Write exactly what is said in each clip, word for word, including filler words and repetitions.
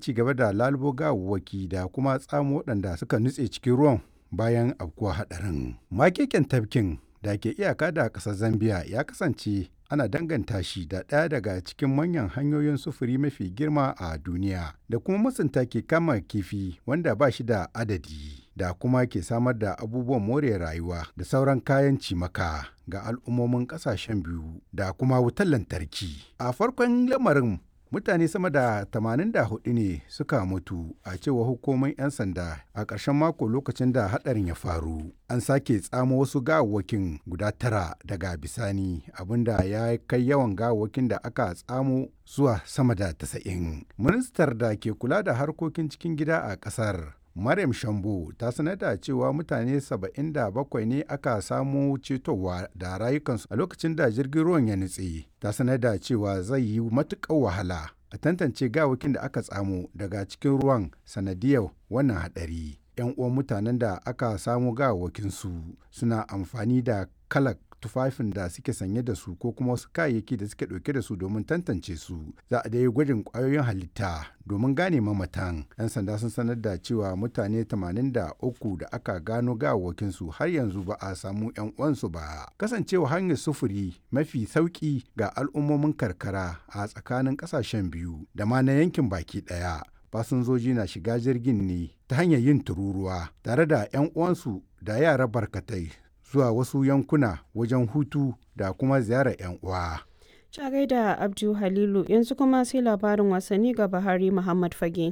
ci gaba da lalubo gawawwaki da kuma tsamo waɗanda suka nutse cikin ruwan bayan afkuwa haɗarin. Makeken tafkin da ke iyaka da ƙasar Zambia ya kasance ana danganta shi da ɗaya daga cikin manyan hanyoyin sufuri mafi girma a duniya da kuma masunta ke kama kifi wanda ba shi da adadi da kuma ke samar da abubuwan more rayuwa da sauran kayan cimaka ga al'ummomin ƙasashen biyu da kuma wutar lantarki. A farkon lamarin mutane sama da tamanin da hudu ne suka mutu a cewa hukumar 'yan sanda a ƙarshen mako lokacin da haɗarin ya faru. An sake tsamo wasu gawawwakin guda tara daga bisani abinda ya kai yawan gawawwakin da aka tsamo zuwa sama da tasa'in. Ministar da ke kula da harkokin cikin gida a ƙasar Maryam Shambo ta sanar da cewa mutane saba'in da bakwai ne aka samu cetowa da rayukansu a lokacin da jirgin ruwan ya nutse. Ta sanar da cewa zai yi matuƙar wahala a tantance gawakin da aka tsamo daga cikin ruwan sanadiyar wannan haɗari. 'Yan uwan mutanen da aka samu gawakinsu suna amfani da kalak tufafin da suke sanye da su ko kuma wasu kayayyaki da suke ɗauke da su domin tantance su. Za a dai gwajin ƙwayoyin halitta domin gane mamatan. 'Yan sanda sun sanar da cewa mutane tamanin da uku da aka gano gawawakinsu har yanzu ba a samu 'yan uwansu ba. Kasancewa hanyar sufuri mafi sauƙi ga al'ummomin karkara a tsakanin ƙasashen biyu da ma na yankin baki ɗaya. Fasinjoji na shiga jirgin ne ta hanyar yin tururuwa tare da 'yan uwansu da yara barkatai zuwa wasu yankuna wajen hutu da kuma ziyarar 'yan uwa. Ta gaida Abdu Halilu yanzu kuma sai labarin wasanni ga Buhari Muhammad Fage.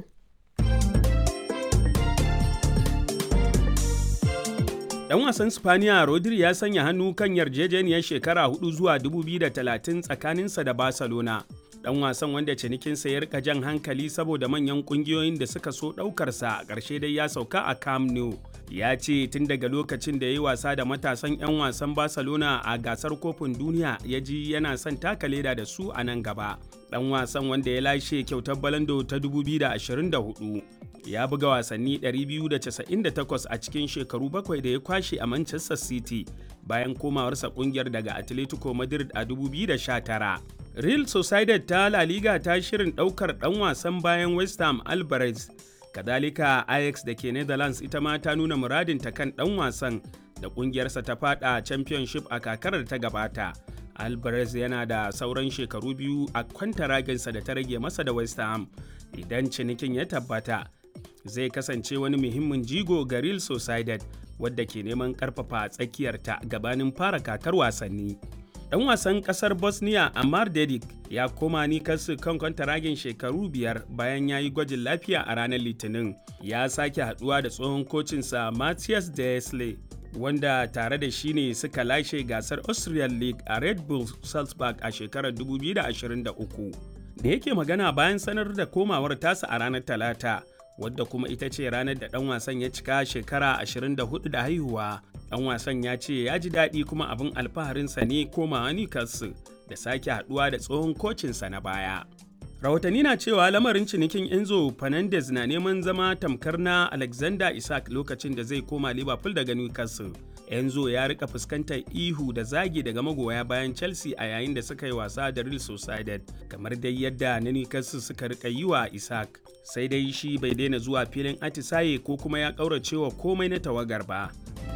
Dan wasan Spaniya Rodri ya sanya hannu kan yarjejeniyar shekara hudu zuwa dubu biyu da talatin tsakaninsa da Barcelona. Dan wasan wanda cinikinsa ya rika jan hankali saboda manyan kungiyoyin da suka so daukarsa a ƙarshe dai ya sauka a Camp Nou. Ya ce tun daga lokacin da ya yi wasa da matasan 'yan wasan Barcelona a gasar kofin duniya ya ji yana son taka leda da su a nan gaba. Dan wasan wanda ya lashe kyautar Balando ta dubu biyu da ashirin da hudu ya buga wasanni ɗari biyu da casa'in da takwas a cikin shekaru bakwai da ya kwashe a Manchester City bayan komawarsa kungiyar daga Atletico Madrid a dubu biyu da sha tara. Real Sociedad ta La Liga ta shirin ɗaukar ɗan wasan bayan West Ham Alvarez. Kadalika Ajax da ke Netherlands ita ma ta nuna muradinta kan ɗan wasan da ƙungiyarsa ta fada Championship a kakarar ta gabata. Alvarez yana da sauran shekaru biyu a kwantaraginsa da ta rage masa da West Ham. Idan cinikin ya tabbata, zai kasance wani muhimmin jigo ga Real Sociedad wadda ke neman ƙarfafa tsakiyarta gabanin fara kakar wasanni. Dan wasan kasar Bosnia Amar Dedic ya koma Newcastle kan kwantaragin shekaru biyar bayan ya yi gwajin lafiya a ranar Litinin. Ya sake haduwa da tsohon kocinsa Matthias Desley wanda tare da shi ne suka lashe gasar Austrian League a Red Bull Salzburg a shekarar dubu biyu da ashirin da uku. Da yake magana bayan sanar da komawar tasa a ranar Talata, wadda kuma ita ce ranar da ɗan wasan ya cika shekara ashirin da hudu da haihuwa. Ɗan wasan ya ce ya ji daɗi kuma abin alfaharinsa ne komawa Newcastle da sake haɗuwa da tsohon kocinsa na baya. Rahotanni na cewa lamarin cinikin Enzo Fernandez na neman zama tamkar na Alexander Isak lokacin da zai koma Liverpool daga Newcastle. Enzo ya rika fuskantar ihu da zagi daga magoya bayan Chelsea a yayin da suka yi wasa da Real Sociedad, kamar dai yadda na Newcastle suka rika yi wa Isak. Sai dai shi bai daina zuwa filin atisaye ko kuma ya ƙauracewa komai na tawagar ba.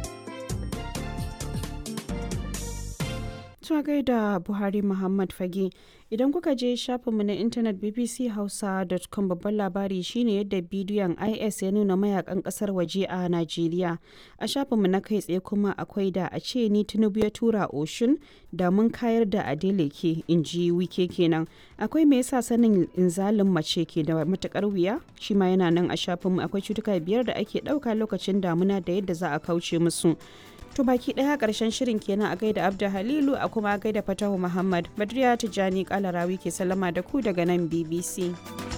Tuwa gaida Buhari Muhammad Fage. Idan kuka je shafinmu na intanet b b c hausa dot com babban labari shine yadda bidiyon I S ya nuna mayakan kasar waje a Najeriya. A shafinmu na kai tsaye kuma akwai da a ce ni Tinubu ya tura Oshun da mun kayar da Adeleke, in ji Wike kenan. Akwai me yasa sanin inzalin mace ke da matukar wuya? Shi ma yana nan a shafinmu. Akwai cutuka biyar da ake ɗauka lokacin damuna da yadda za a kauce musu. To baki daya karshen shirin kenan a gaida Abda Halilu a kuma gaida Fatahu Muhammad. Badriya Tijani Kalarawi ke sallama da ku daga nan B B C.